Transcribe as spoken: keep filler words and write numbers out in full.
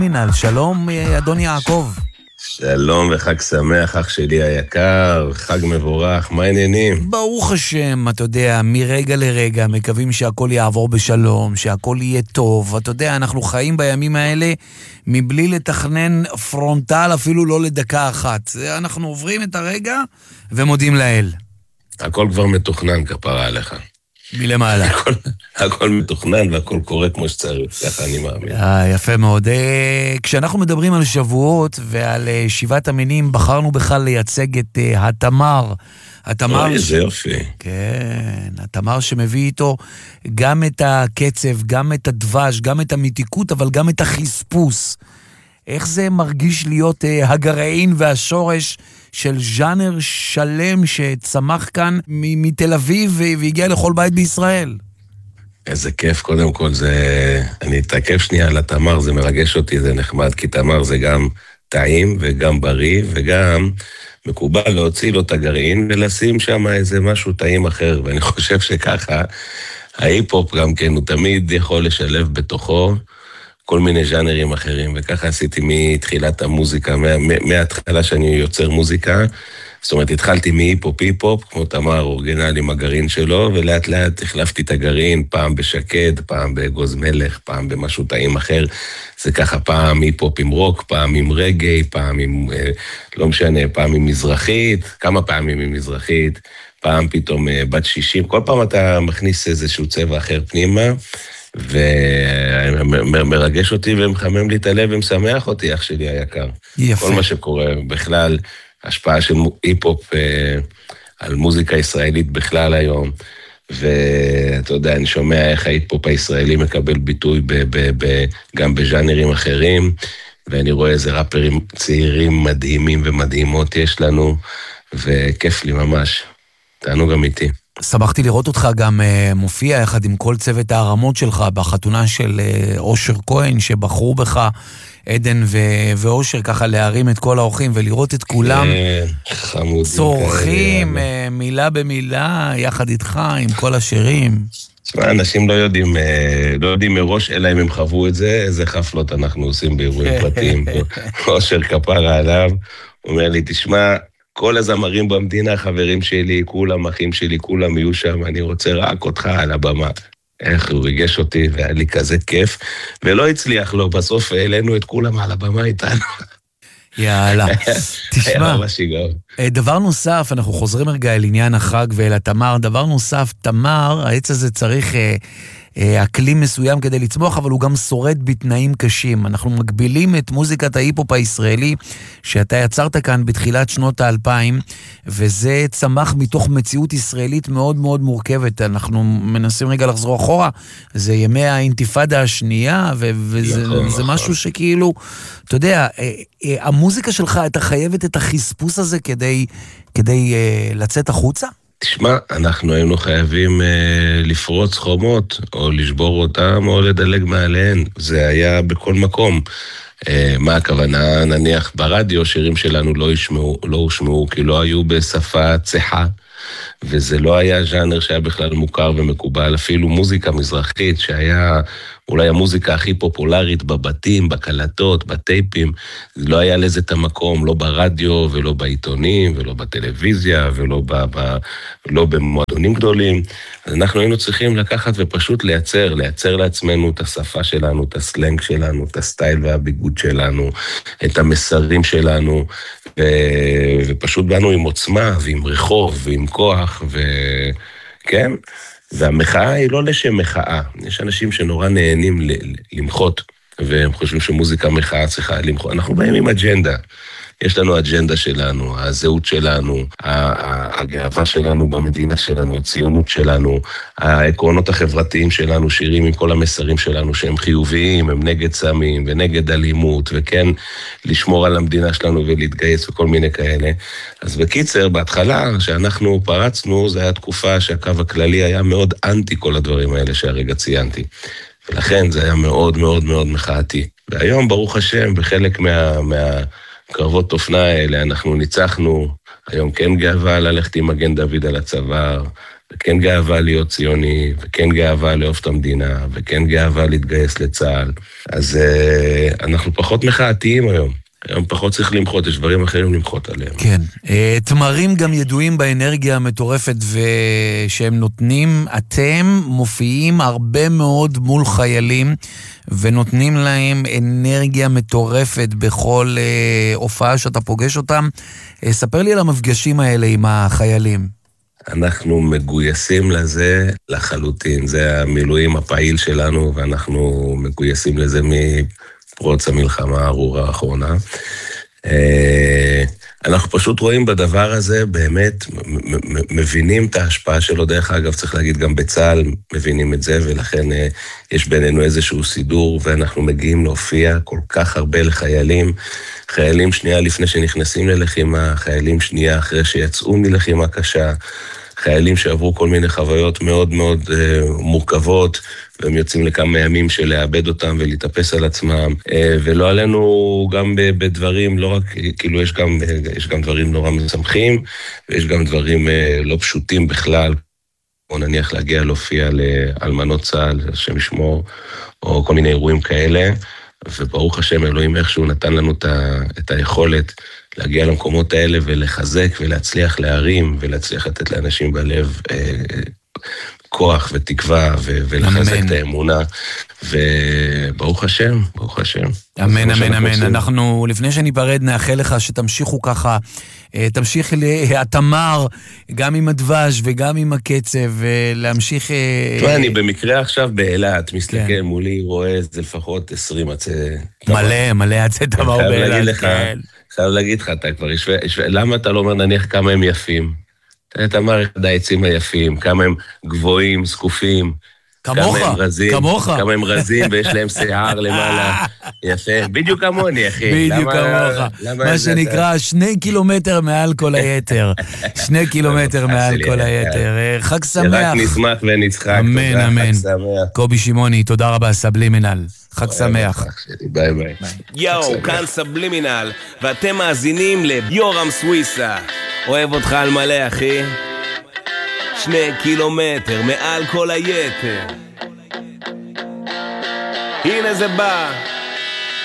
מינל, שלום אדון יעקב. שלום וחג שמח, אח שלי היקר, חג מבורך, מה העניינים? ברוך השם, אתה יודע, מרגע לרגע מקווים שהכל יעבור בשלום, שהכל יהיה טוב. אתה יודע, אנחנו חיים בימים האלה מבלי לתכנן פרונטל אפילו לא לדקה אחת. אנחנו עוברים את הרגע ומודים לאל. הכל כבר מתוכנן, כפרה עליך. מלמעלה. הכל, הכל מתוכנן והכל קורה כמו שצריך, ככה אני מאמין. אה, יפה מאוד. אה, כשאנחנו מדברים על שבועות ועל אה, שבעת המינים, בחרנו בכלל לייצג את אה, התמר. התמר אוי, ש... זה יופי. כן, התמר שמביא איתו גם את הקצב, גם את הדבש, גם את המתיקות, אבל גם את החספוס. איך זה מרגיש להיות אה, הגרעין והשורש של ז'אנר שלם שצמח כאן מ- מתל אביב והגיע לכל בית בישראל? איזה כיף, קודם כל זה... אני אתעכב שנייה על התמר, זה מרגש אותי, זה נחמד, כי תמר זה גם טעים וגם בריא, וגם מקובל להוציא לו את הגרעין ולשים שם איזה משהו טעים אחר, ואני חושב שככה ההיפ-הופ גם כן, הוא תמיד יכול לשלב בתוכו כל מיני ז'אנרים אחרים, וככה עשיתי מתחילת המוזיקה, מה, מההתחלה שאני יוצר מוזיקה, זאת אומרת, התחלתי מהיפ-הופ, היפ-הופ, כמו תמר, אורגינל עם הגרעין שלו, ולאט לאט החלפתי את הגרעין, פעם בשקד, פעם בגוז מלך, פעם במשהו טעים אחר, זה ככה פעם היפ-הופ עם רוק, פעם עם רגעי, פעם עם, לא משנה, פעם עם מזרחית, כמה פעמים עם מזרחית, פעם פתאום בת שישים, כל פעם אתה מכניס איזשהו צבע אחר פנימה, ומרגש אותי ומחמם לי את הלב ומשמח אותי, אח שלי היקר. יפה. כל מה שקורה בכלל, השפעה של היפ-הופ אה, על מוזיקה ישראלית בכלל היום, ואתה יודע, אני שומע איך ההיפ-הופ הישראלי מקבל ביטוי ב- ב- ב- גם בז'אנרים אחרים, ואני רואה איזה ראפרים צעירים מדהימים ומדהימות יש לנו, וכיף לי ממש. תענוג אמיתי. שמחתי לראות אותך גם uh, מופיע יחד עם כל צוות הערמות שלך בחתונה של uh, אושר כהן, שבחרו בך עדן ו- ואושר ככה להרים את כל האורחים ולראות את כולם חמודים, צורכים uh, מילה במילה יחד איתך עם כל השירים. תשמע, אנשים לא יודעים, לא יודעים מראש, אלא אם הם חוו את זה, איזה חפלות אנחנו עושים באירועים פרטיים. אושר כפרה עליו, אומר לי, תשמע, כל הזמרים במדינה, חברים שלי, כולם אחים שלי, כולם יהיו שם, אני רוצה רק אותך על הבמה. איך הוא ריגש אותי, והיה לי כזה כיף, ולא הצליח לו, בסוף העלינו את כולם על הבמה איתנו. יאללה, תשמע, שיגעון. דבר נוסף, אנחנו חוזרים רגע אל עניין החג ואל התמר, דבר נוסף, תמר, העץ הזה צריך אה, אה, אקלים מסוים כדי לצמוח, אבל הוא גם שורד בתנאים קשים. אנחנו מגבילים את מוזיקת ההיפ-הופ הישראלי, שאתה יצרת כאן בתחילת שנות האלפיים, וזה צמח מתוך מציאות ישראלית מאוד מאוד מורכבת. אנחנו מנסים רגע לחזור אחורה, זה ימי האינתיפאדה השנייה, ו- וזה נכון, זה נכון. משהו שכאילו, אתה יודע, אה, אה, המוזיקה שלך, אתה חייבת את החספוס הזה כדי, כדי אה, לצאת החוצה? תשמע, אנחנו היינו חייבים אה, לפרוץ חומות, או לשבור אותם, או לדלג מעליהן. זה היה בכל מקום. אה, מה הכוונה? נניח ברדיו, שירים שלנו לא ישמעו, לא הושמעו, כי לא היו בשפה צחה, וזה לא היה ז'אנר שהיה בכלל מוכר ומקובל, אפילו מוזיקה מזרחית, שהיה אולי המוזיקה הכי פופולרית בבתים, בקלטות, בטייפים, לא היה לזה את המקום, לא ברדיו ולא בעיתונים ולא בטלוויזיה ולא ב, ב, לא במועדונים גדולים. אז אנחנו היינו צריכים לקחת ופשוט לייצר, לייצר לעצמנו את השפה שלנו, את הסלנג שלנו, את הסטייל והביגוד שלנו, את המסרים שלנו, ו, ופשוט באנו עם עוצמה ועם רחוב ועם כוח, וכן, והמחאה היא לא לשם מחאה. יש אנשים שנורא נהנים למחות, והם חושבים שמוזיקה מחאה צריכה למחות. אנחנו באים עם אג'נדה. יש לנו אג'נדה שלנו, הזהות שלנו, הגאווה שלנו במדינה שלנו, הציונות שלנו, העקרונות החברתיים שלנו, שירים עם כל המסרים שלנו שהם חיוביים, הם נגד סמים ונגד אלימות, וכן לשמור על המדינה שלנו ולהתגייס וכל מיני כאלה. אז בקיצר, בהתחלה שאנחנו פרצנו, זו הייתה תקופה שהקו הכללי היה מאוד אנטי כל הדברים האלה שהרגע ציינתי. ולכן זה היה מאוד מאוד מאוד מחאתי. והיום, ברוך השם, בחלק מה... מה קרבות אופנה האלה, אנחנו ניצחנו, היום כן גאווה ללכת עם מגן דוד על הצוואר, וכן גאווה להיות ציוני, וכן גאווה לאהוב את המדינה, וכן גאווה להתגייס לצה"ל. אז uh, אנחנו פחות מחאתיים היום. היום פחות צריך למחות, יש דברים אחרים למחות עליהם. כן. תמרים גם ידועים באנרגיה המטורפת שהם נותנים. אתם מופיעים הרבה מאוד מול חיילים, ונותנים להם אנרגיה מטורפת בכל הופעה שאתה פוגש אותם. ספר לי על המפגשים האלה עם החיילים. אנחנו מגויסים לזה לחלוטין. זה המילואים הפעיל שלנו, ואנחנו מגויסים לזה מ... פרוץ המלחמה הארורה האחרונה. אנחנו פשוט רואים בדבר הזה, באמת מבינים את ההשפעה שלו, דרך אגב צריך להגיד גם בצה"ל מבינים את זה, ולכן יש בינינו איזשהו סידור, ואנחנו מגיעים להופיע כל כך הרבה לחיילים, חיילים שנייה לפני שנכנסים ללחימה, חיילים שנייה אחרי שיצאו מלחימה קשה, חיילים שעברו כל מיני חוויות מאוד מאוד מורכבות, והם יוצאים לכמה ימים של לאבד אותם ולהתאפס על עצמם, ולא עלינו גם בדברים, לא רק, כאילו יש גם, יש גם דברים נורא משמחים, ויש גם דברים לא פשוטים בכלל, או נניח להגיע להופיע לאלמנות צה"ל, השם ישמור, או כל מיני אירועים כאלה, וברוך השם אלוהים איכשהו נתן לנו את היכולת להגיע למקומות האלה ולחזק ולהצליח להרים ולהצליח לתת לאנשים בלב כוח ותקווה ולחזק את האמונה, וברוך השם, ברוך השם. אמן, אמן, אמן. אנחנו, לפני שניפרד, נאחל לך שתמשיכו ככה, תמשיך להתמר, גם עם הדבש וגם עם הקצב, ולהמשיך... תראה, אני במקרה עכשיו באילת, מסתכל מולי, רואה זה לפחות עשרים עצי... מלא, מלא עצי תמר באילת. חייב להגיד לך, אתה כבר ישווה, למה אתה לא אומר נניח כמה הם יפים? אתה אמר אחד העצים היפים, כמה הם גבוהים, זקופים, כמוך, כמה הם רזים, כמוך. כמה הם רזים ויש להם שיער למעלה, יפה, בדיוק כמוני אחי. בדיוק כמוך, מה שנקרא שני קילומטר מעל כל היתר, שני קילומטר מעל כל היתר, חג שמח. רק נשמח ונצחק, אמן, אמן. קובי שמעוני, תודה רבה, סבלימינל. חג שמח. ביי ביי. יואו, כאן סבלימינל, ואתם מאזינים ליורם סוויסה. אוהב אותך על מלא, אחי. שני קילומטר מעל כל היתר. הנה זה בא.